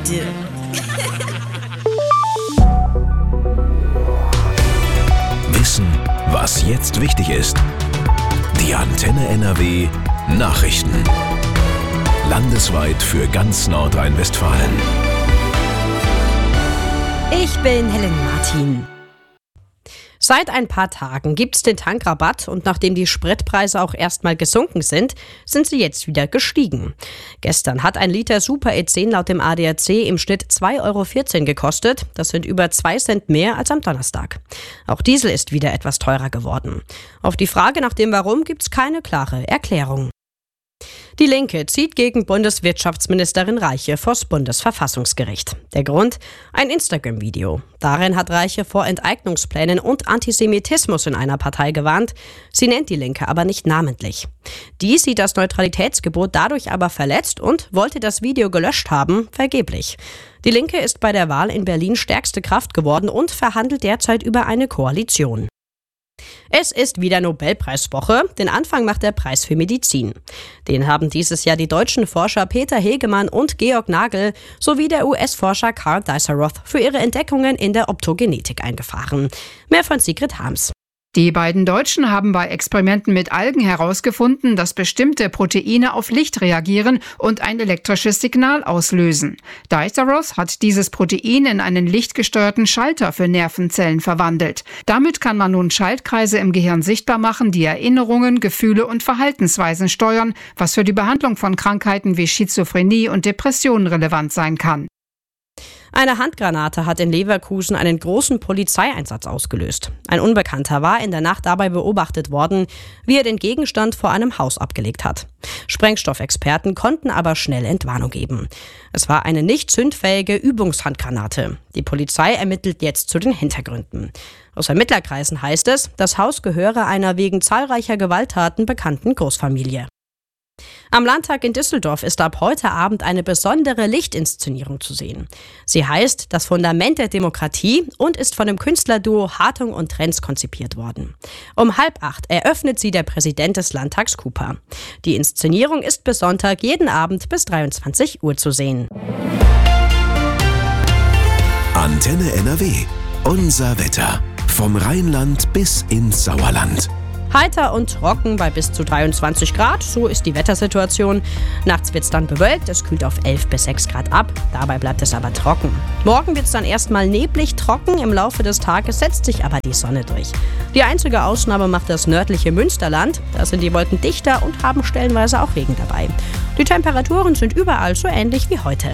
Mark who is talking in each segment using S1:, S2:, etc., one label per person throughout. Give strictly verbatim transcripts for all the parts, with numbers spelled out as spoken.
S1: Leute.
S2: Wissen, was jetzt wichtig ist. Die Antenne N R W Nachrichten. Landesweit für ganz Nordrhein-Westfalen.
S3: Ich bin Helen Martin. Seit ein paar Tagen gibt's den Tankrabatt und nachdem die Spritpreise auch erstmal gesunken sind, sind sie jetzt wieder gestiegen. Gestern hat ein Liter Super E zehn laut dem A D A C im Schnitt zwei Euro vierzehn gekostet. Das sind über zwei Cent mehr als am Donnerstag. Auch Diesel ist wieder etwas teurer geworden. Auf die Frage nach dem Warum gibt's keine klare Erklärung. Die Linke zieht gegen Bundeswirtschaftsministerin Reiche vors Bundesverfassungsgericht. Der Grund? Ein Instagram-Video. Darin hat Reiche vor Enteignungsplänen und Antisemitismus in einer Partei gewarnt. Sie nennt die Linke aber nicht namentlich. Die sieht das Neutralitätsgebot dadurch aber verletzt und wollte das Video gelöscht haben, vergeblich. Die Linke ist bei der Wahl in Berlin stärkste Kraft geworden und verhandelt derzeit über eine Koalition. Es ist wieder Nobelpreiswoche. Den Anfang macht der Preis für Medizin. Den haben dieses Jahr die deutschen Forscher Peter Hegemann und Georg Nagel sowie der U S-Forscher Karl Dicer-Roth für ihre Entdeckungen in der Optogenetik eingefahren. Mehr von Sigrid Harms.
S4: Die beiden Deutschen haben bei Experimenten mit Algen herausgefunden, dass bestimmte Proteine auf Licht reagieren und ein elektrisches Signal auslösen. Dicer-Roth hat dieses Protein in einen lichtgesteuerten Schalter für Nervenzellen verwandelt. Damit kann man nun Schaltkreise im Gehirn sichtbar machen, die Erinnerungen, Gefühle und Verhaltensweisen steuern, was für die Behandlung von Krankheiten wie Schizophrenie und Depressionen relevant sein kann.
S3: Eine Handgranate hat in Leverkusen einen großen Polizeieinsatz ausgelöst. Ein Unbekannter war in der Nacht dabei beobachtet worden, wie er den Gegenstand vor einem Haus abgelegt hat. Sprengstoffexperten konnten aber schnell Entwarnung geben. Es war eine nicht zündfähige Übungshandgranate. Die Polizei ermittelt jetzt zu den Hintergründen. Aus Ermittlerkreisen heißt es, das Haus gehöre einer wegen zahlreicher Gewalttaten bekannten Großfamilie. Am Landtag in Düsseldorf ist ab heute Abend eine besondere Lichtinszenierung zu sehen. Sie heißt Das Fundament der Demokratie und ist von dem Künstlerduo Hartung und Trenz konzipiert worden. Um halb acht eröffnet sie der Präsident des Landtags Cooper. Die Inszenierung ist bis Sonntag jeden Abend bis dreiundzwanzig Uhr zu sehen.
S2: Antenne N R W. Unser Wetter. Vom Rheinland bis ins Sauerland.
S3: Heiter und trocken bei bis zu dreiundzwanzig Grad, so ist die Wettersituation. Nachts wird es dann bewölkt, es kühlt auf elf bis sechs Grad ab, dabei bleibt es aber trocken. Morgen wird es dann erstmal neblig trocken, im Laufe des Tages setzt sich aber die Sonne durch. Die einzige Ausnahme macht das nördliche Münsterland, da sind die Wolken dichter und haben stellenweise auch Regen dabei. Die Temperaturen sind überall so ähnlich wie heute.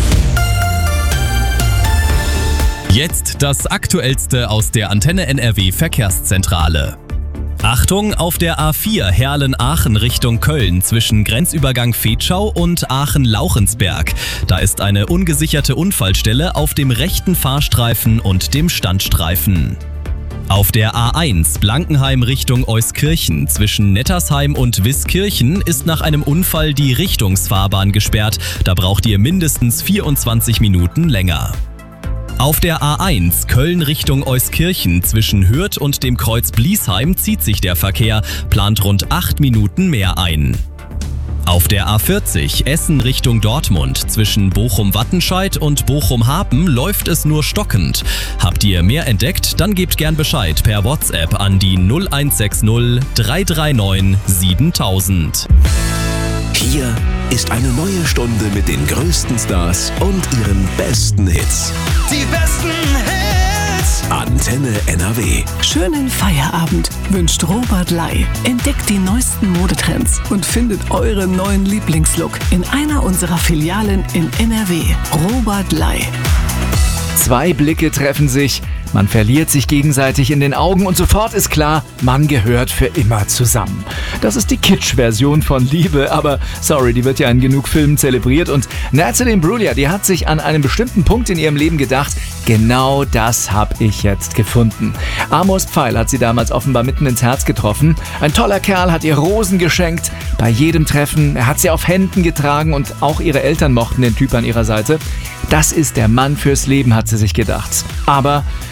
S5: Jetzt das Aktuellste aus der Antenne N R W Verkehrszentrale. Achtung, auf der A vier Herlen-Aachen Richtung Köln zwischen Grenzübergang Fetschau und Aachen-Lauchensberg. Da ist eine ungesicherte Unfallstelle auf dem rechten Fahrstreifen und dem Standstreifen. Auf der A eins Blankenheim Richtung Euskirchen zwischen Nettersheim und Wiskirchen ist nach einem Unfall die Richtungsfahrbahn gesperrt. Da braucht ihr mindestens vierundzwanzig Minuten länger. Auf der A eins Köln Richtung Euskirchen zwischen Hürth und dem Kreuz Bliesheim zieht sich der Verkehr, plant rund acht Minuten mehr ein. Auf der A vierzig Essen Richtung Dortmund zwischen Bochum-Wattenscheid und Bochum-Hapen läuft es nur stockend. Habt ihr mehr entdeckt? Dann gebt gern Bescheid per WhatsApp an die null eins sechs null drei drei neun siebentausend.
S2: Hier ist eine neue Stunde mit den größten Stars und ihren besten Hits.
S6: Die besten Hits.
S2: Antenne N R W.
S7: Schönen Feierabend wünscht Robert Lai. Entdeckt die neuesten Modetrends und findet euren neuen Lieblingslook in einer unserer Filialen in N R W. Robert Lai.
S8: Zwei Blicke treffen sich, man verliert sich gegenseitig in den Augen und sofort ist klar, man gehört für immer zusammen. Das ist die Kitsch-Version von Liebe, aber sorry, die wird ja in genug Filmen zelebriert und Natalie Imbruglia, die hat sich an einem bestimmten Punkt in ihrem Leben gedacht, genau das habe ich jetzt gefunden. Amos Pfeil hat sie damals offenbar mitten ins Herz getroffen. Ein toller Kerl hat ihr Rosen geschenkt, bei jedem Treffen, er hat sie auf Händen getragen und auch ihre Eltern mochten den Typ an ihrer Seite. Das ist der Mann fürs Leben, hat sie sich gedacht. Aber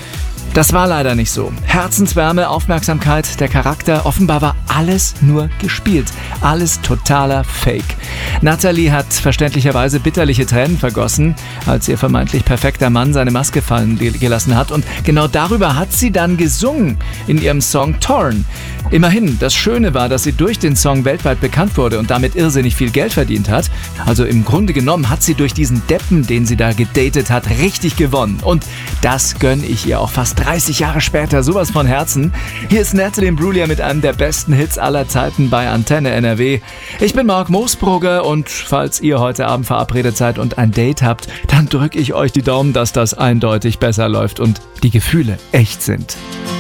S8: Das war leider nicht so. Herzenswärme, Aufmerksamkeit, der Charakter, offenbar war alles nur gespielt. Alles totaler Fake. Natalie hat verständlicherweise bitterliche Tränen vergossen, als ihr vermeintlich perfekter Mann seine Maske fallen gelassen hat. Und genau darüber hat sie dann gesungen in ihrem Song Torn. Immerhin, das Schöne war, dass sie durch den Song weltweit bekannt wurde und damit irrsinnig viel Geld verdient hat. Also im Grunde genommen hat sie durch diesen Deppen, den sie da gedatet hat, richtig gewonnen. Und das gönne ich ihr auch fast dreißig Jahre später sowas von Herzen. Hier ist Natalie Imbruglia mit einem der besten Hits aller Zeiten bei Antenne N R W. Ich bin Marc Moosbrugger und falls ihr heute Abend verabredet seid und ein Date habt, dann drücke ich euch die Daumen, dass das eindeutig besser läuft und die Gefühle echt sind.